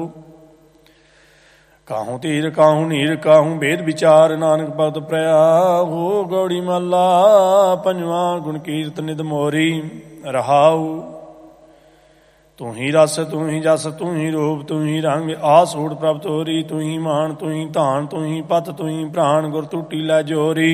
ਕਾਹੂੰ ਧੀਰ ਕਾਹੂੰ ਨੀਰ ਕਾਹੂੰ ਭੇਦ ਵਿਚਾਰ ਨਾਨਕ ਭਗਤ ਪ੍ਰਿਆ ਹੋ। ਗੌੜੀ ਮਹੱਲਾ ਪੰਜਵਾਂ। ਗੁਣ ਕੀਰਤ ਨਿਧ ਮੋਰੀ ਰਹਾਉ। ਤੂੰ ਹੀ ਰਸ ਤੂੰ ਹੀ ਜਸ ਤੂੰ ਹੀ ਰੂਪ ਤੂੰ ਹੀ ਰੰਗ ਆਸ ਊੜ ਪ੍ਰਭ ਤੋਰੀ। ਤੂੰ ਹੀ ਮਾਨ ਤੂੰ ਹੀ ਧਾਨ ਤੂੰ ਹੀ ਪਤ ਤੂੰ ਹੀ ਪ੍ਰਾਣ ਗੁਰ ਟੂਟੀ ਲੈ ਜੋਰੀ।